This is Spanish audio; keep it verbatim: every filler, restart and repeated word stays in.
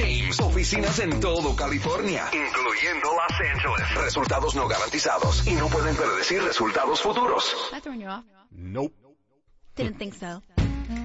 James. Oficinas en todo California, incluyendo Los Ángeles. Resultados no garantizados y no pueden predecir resultados futuros. Am I throwing you off? Nope. Didn't think so.